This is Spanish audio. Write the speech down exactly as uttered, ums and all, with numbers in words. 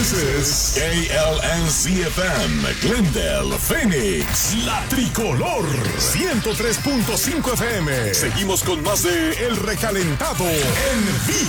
This is K L N C F M, Glendale, Phoenix, La Tricolor, ciento tres punto cinco F M. Seguimos con más de El Recalentado en vivo.